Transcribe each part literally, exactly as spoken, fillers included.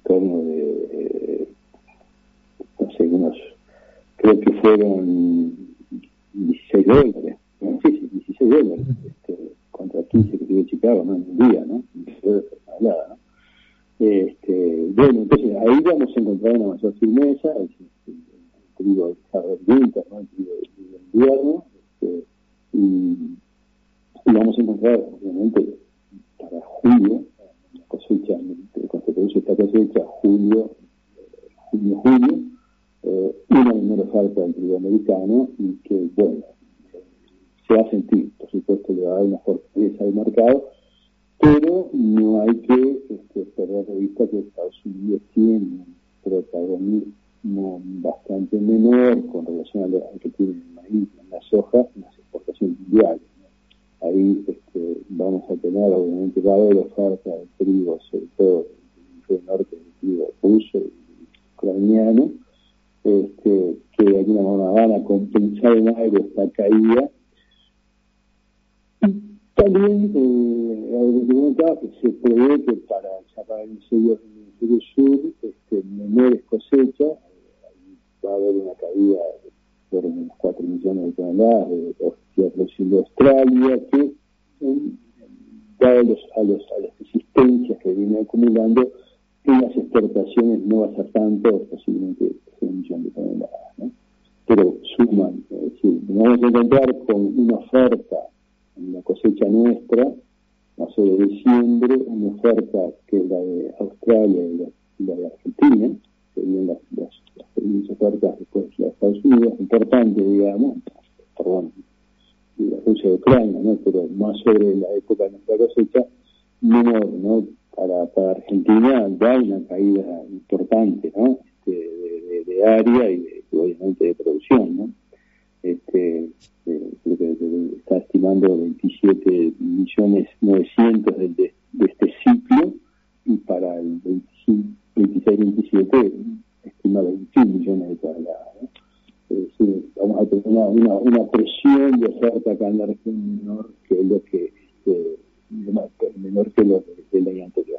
torno de, eh, no sé, unos, creo que fueron dieciséis dólares, no, sí, sí, dieciséis dólares, este, contra quince que tuvo Chicago, ¿no? En un día, ¿no? Hablada, ¿no? Este, bueno, entonces ahí vamos a encontrar una mayor firmeza, el, el, el trigo de winter, ¿no? El trigo de invierno, este, y, y vamos a encontrar, obviamente, para julio, la cosecha, cuando se produce esta cosecha, julio, junio, julio, eh, una menor oferta del trigo americano y que, bueno, eh, se va a sentir, por supuesto, le va a dar una fortaleza al mercado, pero no hay que este, perder de vista que Estados Unidos tiene un protagonismo bastante menor con relación a lo que tiene el maíz, en la soja, en las exportaciones mundiales, ¿no? Ahí este, vamos a tener, obviamente, va a haber oferta de trigo, sobre todo en el norte, del trigo ruso y ucraniano, este, que de alguna manera van a compensar en algo esta caída. También, eh, algo que comentaba, que se prevé que para para el hemisferio, el hemisferio sur, este, menores cosechas, ahí va a haber una caída de por unos cuatro millones de toneladas de la producción de Australia, que, eh, dado los, a, los, a las existencias que viene acumulando, en las exportaciones no va a ser tanto, posiblemente un millón de toneladas, ¿no? Pero suman, es decir, nos vamos a encontrar con una oferta en la cosecha nuestra, más sobre diciembre, una oferta que es la de Australia y la, y la de Argentina, que vienen las, las, las primeras ofertas después de Estados Unidos, importante, digamos, perdón, y la Rusia de Ucrania, ¿no? Pero más sobre la época de nuestra cosecha, menor, ¿no? Para, para Argentina da una caída importante, ¿no? Este, de, de, de área y de, obviamente de producción, ¿no? Este, eh, creo que, que está estimando veintisiete millones novecientos de, de, de este ciclo, y para el veintiséis veintisiete estima veintiún millones de toneladas, ¿no? Es decir, vamos a tener una, una, una presión de oferta acá en la región menor que lo que este, menor que lo del año anterior.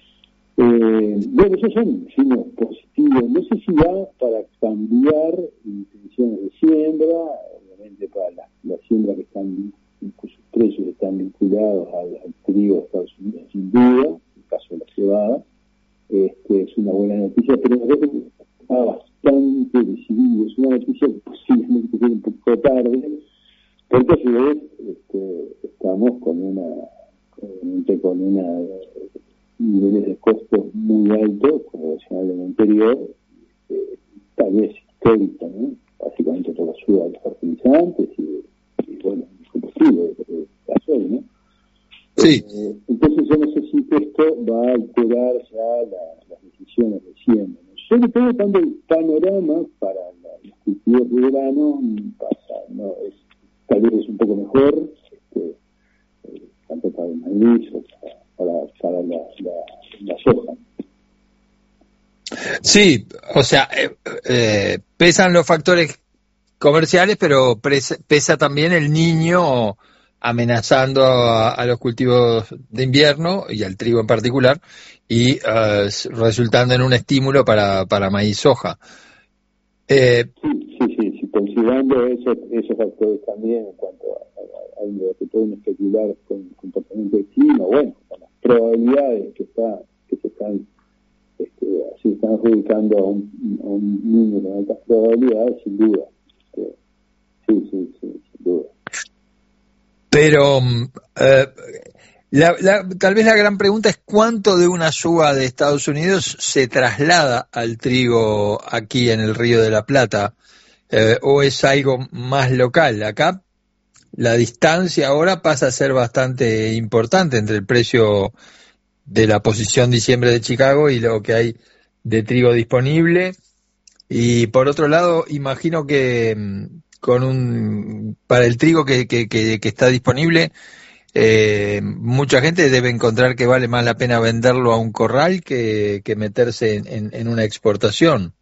Eh, bueno, esos son signos positivos. No sé si va para cambiar intenciones de siembra, obviamente para las la siembras que están, cuyos precios están vinculados al, al trigo de Estados Unidos, sin duda, en el caso de la cebada, este, es una buena noticia, pero me parece que está bastante decidido. Es una noticia que posiblemente viene un poco tarde, porque a su vez este, estamos con una con, con una niveles de costos muy altos con relación al año anterior, eh, tal vez histórica, ¿no? Básicamente por la suba de los fertilizantes y, y bueno, el combustible, el gasoil, ¿no? Sí. Eh, entonces yo no sé si esto va a alterar ya la, las decisiones de siembra, ¿no? Sobre todo cuando el panorama para la, los cultivos de verano pasa, ¿no? Es, tal vez es un poco mejor, este, eh, tanto para el maíz o para para, para la, la, la soja. Sí, o sea, eh, eh, pesan los factores comerciales, pero pesa, pesa también el niño amenazando a, a los cultivos de invierno y al trigo en particular, y uh, resultando en un estímulo para, para maíz soja. Eh, sí, sí, sí, sí, considerando esos, esos factores también en cuanto a, a, a lo que pueden especular con el comportamiento del clima, bueno, con las probabilidades que está que se están este, así están adjudicando a un, a un número de altas probabilidades, sin duda. Este, sí, sí, sí, sin duda. Pero eh, la, la, tal vez la gran pregunta es cuánto de una suba de Estados Unidos se traslada al trigo aquí en el Río de la Plata, eh, o es algo más local. Acá la distancia ahora pasa a ser bastante importante entre el precio de la posición diciembre de Chicago y lo que hay de trigo disponible. Y por otro lado, imagino que con un para el trigo que, que, que, que está disponible, eh, mucha gente debe encontrar que vale más la pena venderlo a un corral que, que meterse en, en, en una exportación.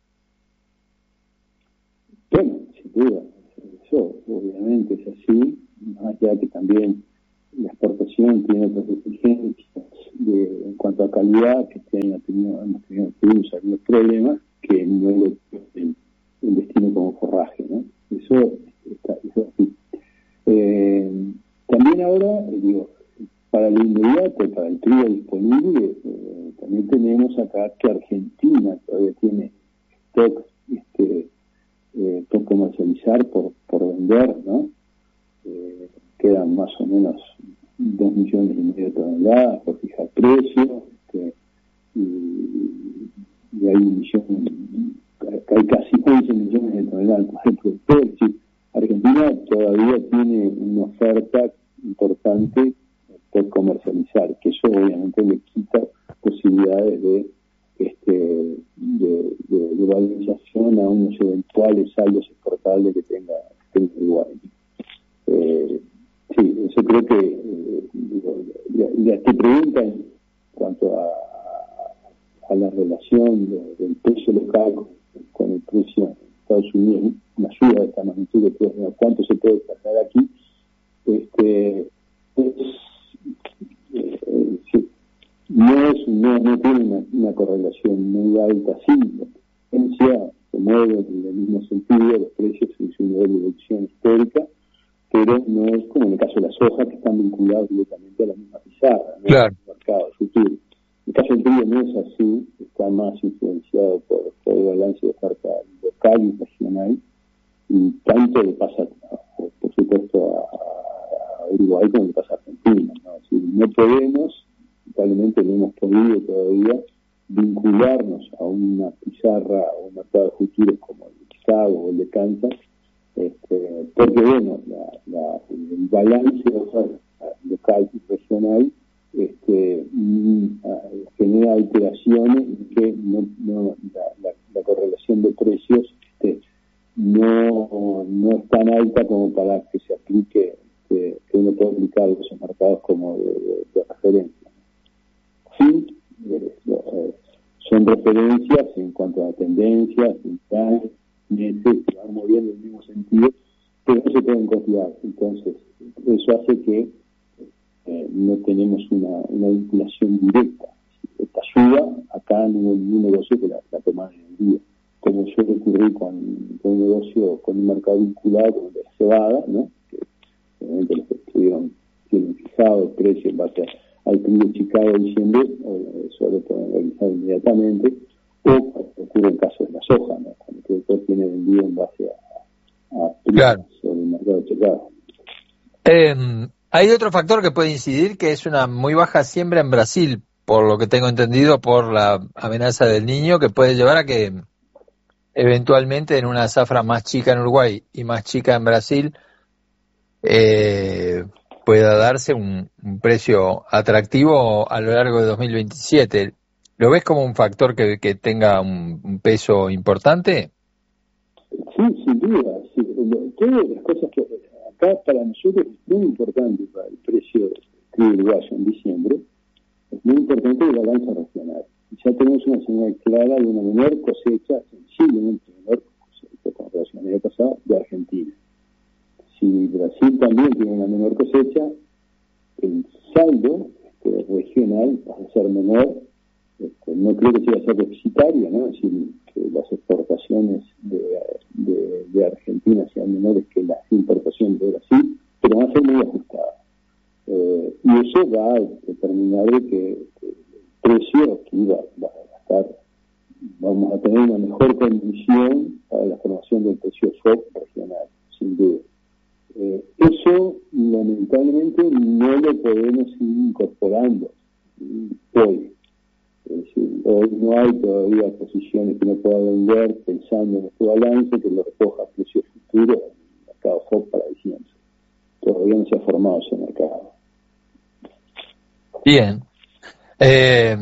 Bueno, sin duda, eso obviamente es así, más allá que también la exportación tiene otras exigencias de, en cuanto a calidad, que este año tenido, hemos tenido tuvimos algunos problemas, que no lo el, el destino como forraje, ¿no? Eso está, eso sí. Eh, también ahora, digo, para el inmediato, para el trigo disponible, eh, también tenemos acá que Argentina todavía tiene stock este, eh, por comercializar, por, por vender, ¿no? Eh, quedan más o menos dos millones y medio de toneladas por fijar precio, este, y, y hay un millón, hay casi once millones de toneladas por productor. Es decir, Argentina todavía tiene una oferta importante por comercializar, que eso obviamente le quita posibilidades de este de, de, de valorización a unos eventuales saldos exportables que tenga, que tenga Uruguay. Eh, sí, eso creo que eh, digo, ya, ya te preguntan en cuanto a, a la relación de, del precio local con, con el precio en Estados Unidos, una ayuda de esta magnitud que puede, cuánto se puede trasladar aquí. Este es, eh, sí, no es no, no tiene una, una correlación muy alta, sí, la tendencia se mueve en el mismo sentido, los precios en su nivel de evolución histórica, pero no es como en el caso de la soja, que están vinculados directamente a la misma pizarra, ¿no? Claro. El mercado futuro. En el caso del trigo no es así, está más influenciado por, por el balance de oferta local y regional, y tanto le pasa, por, por supuesto, a, a Uruguay como le pasa a Argentina, ¿no? Es decir, no podemos, lamentablemente no hemos podido todavía vincularnos a una pizarra o un mercado de futuros como el de Chicago o el de Kansas, este, porque bueno, la, la, el balance de oferta local y regional este, mm, genera alteraciones que no, no la, la, la correlación de precios este, no, no es tan alta como para que se aplique, que, que uno pueda aplicar esos mercados como de, de, de referencia. Sí, eh, eh, son referencias en cuanto a tendencias, en meses que van moviendo en el mismo sentido, pero no se pueden copiar. Entonces, eso hace que eh, no tenemos una, una vinculación directa. Esta ayuda acá no hay ningún negocio que la, la toman en el día, como suele ocurrir con, con un negocio, con un mercado vinculado con el de la cebada, ¿no? Que obviamente los que estuvieron, tienen fijado el precio en base a, al trigo de Chicago de diciembre, eh, eso lo pueden realizar inmediatamente, o ocurre en caso de la soja, ¿no? Cuando el productor tiene vendido en base a, a precios Claro. sobre el mercado de Chicago. Eh, hay otro factor que puede incidir, que es una muy baja siembra en Brasil, por lo que tengo entendido, por la amenaza del Niño, que puede llevar a que eventualmente en una zafra más chica en Uruguay y más chica en Brasil eh, pueda darse un, un precio atractivo a lo largo de dos mil veintisiete. ¿Lo ves como un factor que, que tenga un, un peso importante? Sí, sin duda. Sí. Todas las cosas que acá para nosotros es muy importante para el precio del trigo uruguayo en diciembre, es muy importante el balance regional. Ya tenemos una señal clara de una menor cosecha, sensiblemente menor cosecha con relación al año pasado, de Argentina. Si Brasil también tiene una menor cosecha, el saldo este, regional va a ser menor. Este, no creo que sea ser deficitario, ¿no? Es decir, que las exportaciones de, de, de Argentina sean menores que las importaciones de Brasil, pero van a ser muy ajustadas. Eh, y eso va a determinar que, que el precio aquí va, va a estar, vamos a tener una mejor condición para la formación del precio F O B regional, sin duda. Eh, eso lamentablemente no lo podemos ir incorporando hoy. Es decir, hoy no hay todavía posiciones que no pueda vender pensando en este balance que lo recoja a precio futuro en el mercado F O B para diciembre. Todavía no se ha formado ese mercado. Bien. Eh,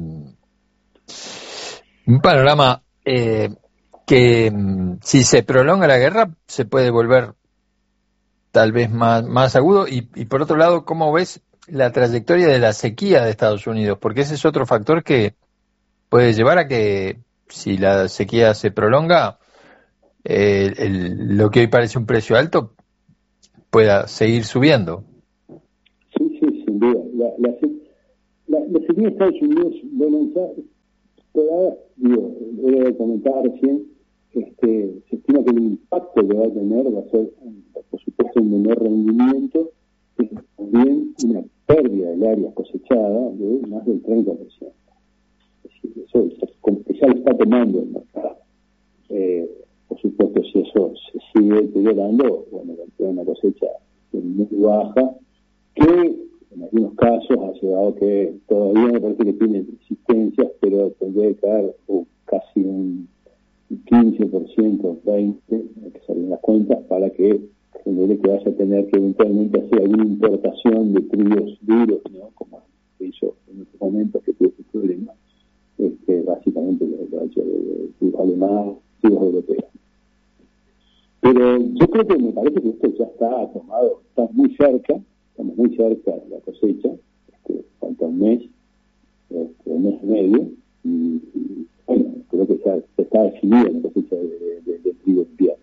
un panorama eh, que si se prolonga la guerra se puede volver tal vez más, más agudo y, y por otro lado, ¿cómo ves la trayectoria de la sequía de Estados Unidos? Porque ese es otro factor que puede llevar a que si la sequía se prolonga, eh, el, lo que hoy parece un precio alto pueda seguir subiendo. Sí, sí, sin duda. La, la, la, la sequía de Estados Unidos, bueno, ya, toda, digo, he comentado recién, este, se estima que el impacto que va a tener va a ser, por supuesto, un menor rendimiento, y también una pérdida del área cosechada de más del treinta por ciento. Es decir, eso ya lo está tomando el mercado. Eh, por supuesto, si eso se sigue deteriorando, bueno, va a tener una cosecha muy baja, que en algunos casos ha llevado que todavía me parece que tiene existencias, pero tendría que caer uh, casi un quince por ciento, veinte por ciento, hay que salir en las cuentas, para que genere que vaya a tener que eventualmente hacer alguna importación de trigos duros, ¿no? Como se hizo en otros momentos que tuvo este problema, este, básicamente lo ha hecho de trigos alemanes, trigos europeos. Pero yo creo que me parece que esto ya está tomado, está muy cerca, estamos muy cerca de la cosecha, este, falta un mes, este, un mes y medio, y, y bueno, creo que ya se está definida la cosecha de, de, de, de trigo invierno.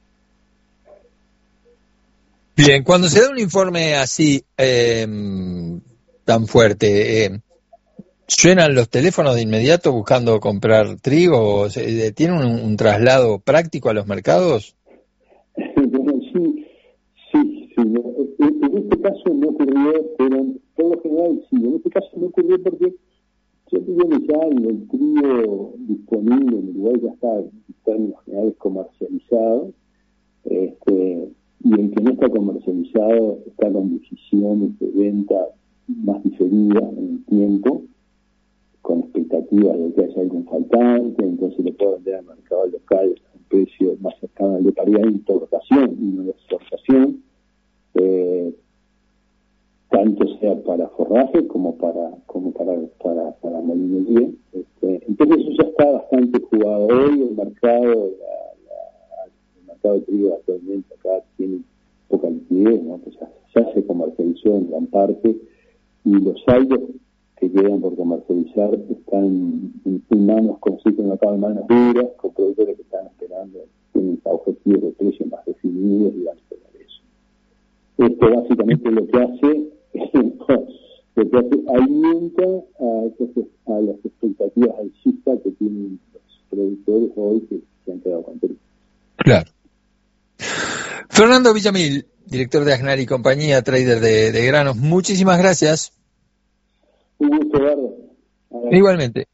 Bien, cuando se da un informe así eh, tan fuerte, eh, ¿suenan los teléfonos de inmediato buscando comprar trigo? ¿Tiene un, un traslado práctico a los mercados? Bueno, sí, sí, sí. No, en, en este caso no ocurrió, pero por lo general sí. En este caso no ocurrió porque yo diría que ya el trigo disponible en Uruguay ya está en términos generales comercializado, este, y el que no está comercializado está con decisiones de venta más diferidas en el tiempo, con expectativas de que haya algún faltante, entonces le puedo vender al mercado local a un precio más cercano al de paridad de importación y no de exportación, eh, tanto sea para forraje como para como para para, para molinería. Este, entonces eso ya está bastante jugado. Hoy el mercado, la, la, el mercado de trigo actualmente acá tiene poca liquidez, ¿no? Pues ya, ya se comercializó en gran parte, y los saldos que quedan por comercializar están en, en manos, como se dice en mercado, en manos duras, con productores que están esperando, tienen objetivos de precio más definidos y van a tener eso. Esto básicamente lo que hace, lo que hace alimenta a, a las expectativas alcistas que tienen los productores hoy que se han quedado con trigo. Claro. Fernando Villamil, director de Aznar y compañía, trader de, de granos, muchísimas gracias. Un gusto, Eduardo. Igualmente.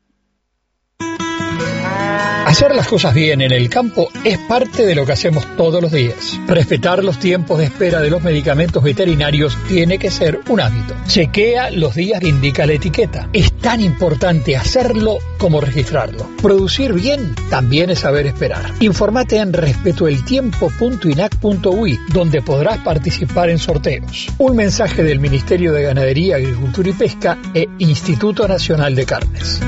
Hacer las cosas bien en el campo es parte de lo que hacemos todos los días. Respetar los tiempos de espera de los medicamentos veterinarios tiene que ser un hábito. Chequea los días que indica la etiqueta. Es tan importante hacerlo como registrarlo. Producir bien también es saber esperar. Informate en respetoeltiempo punto inac punto uy, donde podrás participar en sorteos. Un mensaje del Ministerio de Ganadería, Agricultura y Pesca e Instituto Nacional de Carnes.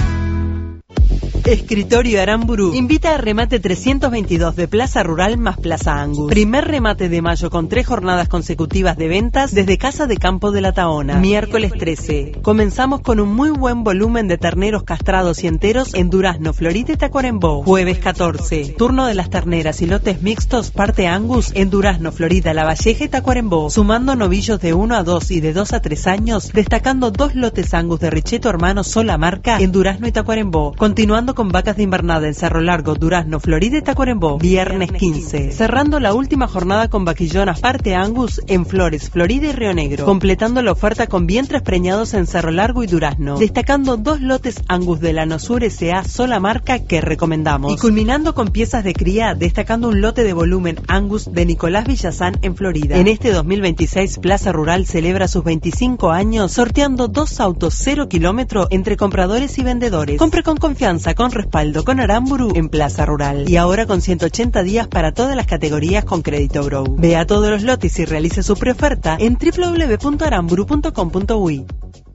Escritorio Aramburu invita a remate trescientos veintidós de Plaza Rural más Plaza Angus. Primer remate de mayo con tres jornadas consecutivas de ventas desde Casa de Campo de la Taona. Miércoles trece. Comenzamos con un muy buen volumen de terneros castrados y enteros en Durazno, Florida y Tacuarembó. Jueves catorce. Turno de las terneras y lotes mixtos parte Angus en Durazno, Florida, La Valleja y Tacuarembó. Sumando novillos de uno a dos y de dos a tres años, destacando dos lotes Angus de Richeto Hermano sola marca en Durazno y Tacuarembó. Continuando con vacas de invernada en Cerro Largo, Durazno, Florida y Tacuarembó. Viernes quince. Cerrando la última jornada con vaquillonas parte Angus en Flores, Florida y Río Negro. Completando la oferta con vientres preñados en Cerro Largo y Durazno. Destacando dos lotes Angus de la Nosur S A sola marca que recomendamos. Y culminando con piezas de cría, destacando un lote de volumen Angus de Nicolás Villazán en Florida. En este dos mil veintiséis, Plaza Rural celebra sus veinticinco años sorteando dos autos cero kilómetro entre compradores y vendedores. Compre con confianza, con respaldo, con Aramburu en Plaza Rural. Y ahora con ciento ochenta días para todas las categorías con crédito Grow. Vea todos los lotes y realice su preoferta en doble u doble u doble u punto aramburu punto com punto uy.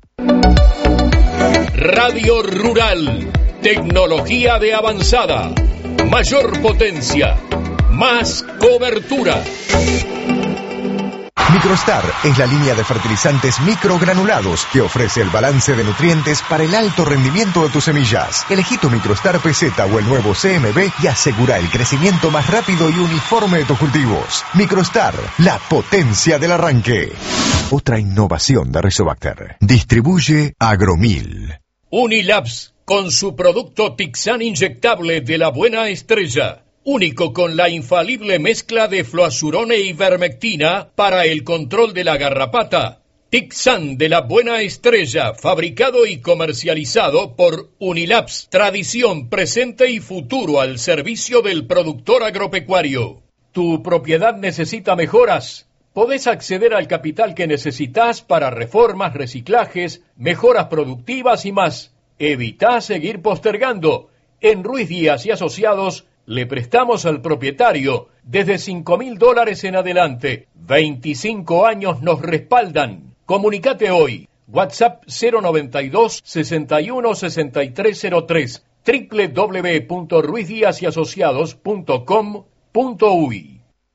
Radio Rural. Tecnología de avanzada. Mayor potencia. Más cobertura. Microstar es la línea de fertilizantes microgranulados que ofrece el balance de nutrientes para el alto rendimiento de tus semillas. Elegí tu Microstar P Z o el nuevo C M B y asegura el crecimiento más rápido y uniforme de tus cultivos. Microstar, la potencia del arranque. Otra innovación de Rizobacter. Distribuye Agromil. Unilabs, con su producto Tixan inyectable de la buena estrella. Único con la infalible mezcla de fluazurón e ivermectina para el control de la garrapata. Tixan de la buena estrella, fabricado y comercializado por Unilabs. Tradición, presente y futuro al servicio del productor agropecuario. ¿Tu propiedad necesita mejoras? Podés acceder al capital que necesitas para reformas, reciclajes, mejoras productivas y más. Evitá seguir postergando. En Ruiz Díaz y Asociados le prestamos al propietario desde cinco mil dólares en adelante. veinticinco años nos respaldan. Comunicate hoy. WhatsApp cero noventa y dos, sesenta y uno, sesenta y tres cero tres, doble u doble u doble u punto ruiz díaz y asociados punto com punto uy.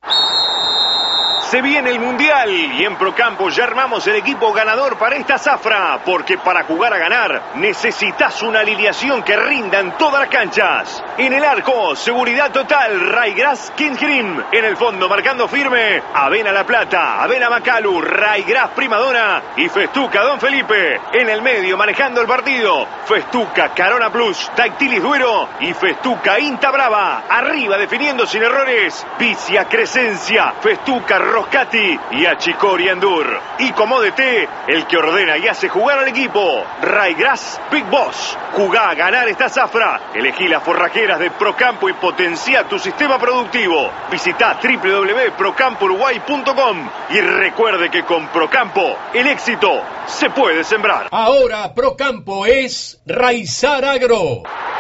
Se viene el Mundial y en Procampo ya armamos el equipo ganador para esta zafra, porque para jugar a ganar necesitas una alineación que rinda en todas las canchas. En el arco, seguridad total, Raygrass King Green. En el fondo, marcando firme, Avena La Plata, Avena Macalu, Raygrass Primadona y Festuca Don Felipe. En el medio, manejando el partido, Festuca Carona Plus, Dactilis Duero y Festuca Inta Brava. Arriba, definiendo sin errores, Vicia Crescencia, Festuca Roscati y Achicori Andur. Y como D T, el que ordena y hace jugar al equipo, Raygrass Big Boss. Jugá a ganar esta zafra. Elegí las forrajeras de Procampo y potencia tu sistema productivo. Visita doble u doble u doble u punto procampo uruguay punto com y recuerde que con Procampo el éxito se puede sembrar. Ahora Procampo es Raizar Agro.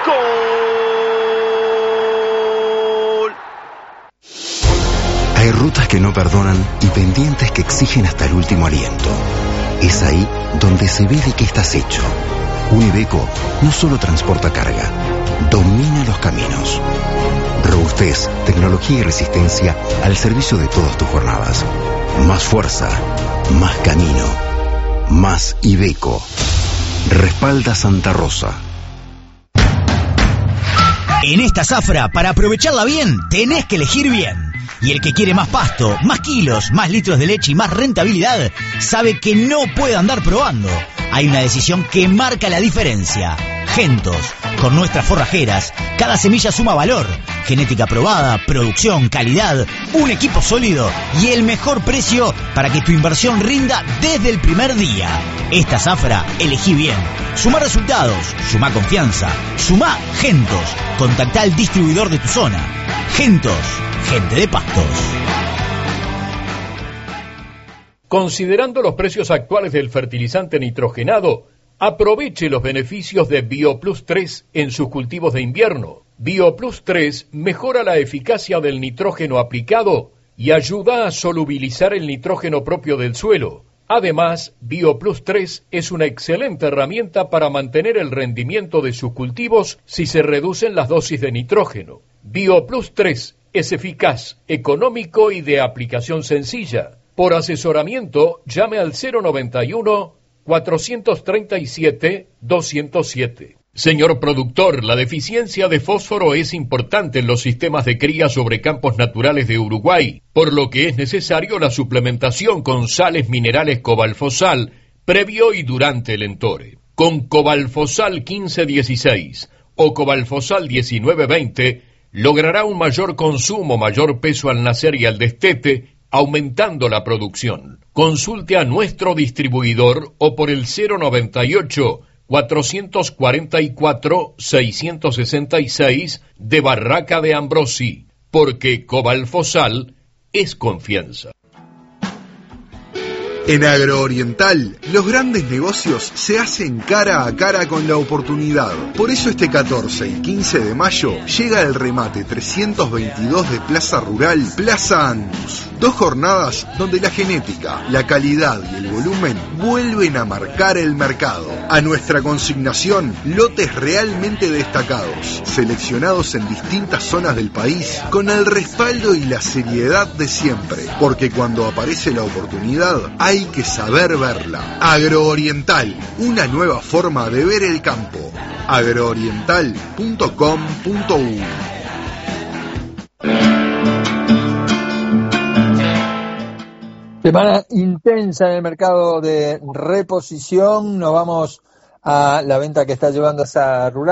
¡Gol! Hay rutas que no perdonan y pendientes que exigen hasta el último aliento. Es ahí donde se ve de qué estás hecho. Un Iveco no solo transporta carga, domina los caminos. Robustez, tecnología y resistencia al servicio de todas tus jornadas. Más fuerza, más camino, más Iveco. Respalda Santa Rosa. En esta zafra, para aprovecharla bien, tenés que elegir bien. Y el que quiere más pasto, más kilos, más litros de leche y más rentabilidad, sabe que no puede andar probando. Hay una decisión que marca la diferencia. Gentos. Con nuestras forrajeras, cada semilla suma valor. Genética probada, producción, calidad, un equipo sólido y el mejor precio para que tu inversión rinda desde el primer día. Esta zafra, elegí bien. Suma resultados, suma confianza, suma Gentos. Contactá al distribuidor de tu zona. Gentos. Gente de Pastos. Considerando los precios actuales del fertilizante nitrogenado, aproveche los beneficios de BioPlus tres en sus cultivos de invierno. BioPlus tres mejora la eficacia del nitrógeno aplicado y ayuda a solubilizar el nitrógeno propio del suelo. Además, BioPlus tres es una excelente herramienta para mantener el rendimiento de sus cultivos si se reducen las dosis de nitrógeno. BioPlus tres es eficaz, económico y de aplicación sencilla. Por asesoramiento, llame al cero noventa y uno, cuatrocientos treinta y siete, doscientos siete. Señor productor, la deficiencia de fósforo es importante en los sistemas de cría sobre campos naturales de Uruguay, por lo que es necesario la suplementación con sales minerales Cobalfosal previo y durante el entore. Con Cobalfosal quince dieciséis o Cobalfosal diecinueve veinte, logrará un mayor consumo, mayor peso al nacer y al destete, aumentando la producción. Consulte a nuestro distribuidor o por el cero noventa y ocho, cuatrocientos cuarenta y cuatro, seiscientos sesenta y seis de Barraca de Ambrosi, porque Cobalfosal es confianza. En Agrooriental, los grandes negocios se hacen cara a cara con la oportunidad. Por eso este catorce y quince de mayo llega el remate trescientos veintidós de Plaza Rural Plaza Angus, Dos jornadas donde la genética, la calidad y el volumen vuelven a marcar el mercado. A nuestra consignación, lotes realmente destacados, seleccionados en distintas zonas del país, con el respaldo y la seriedad de siempre, porque cuando aparece la oportunidad hay que saber verla. Agrooriental, una nueva forma de ver el campo. agrooriental punto com punto u. Semana intensa en el mercado de reposición. Nos vamos a la venta que está llevando esa rural.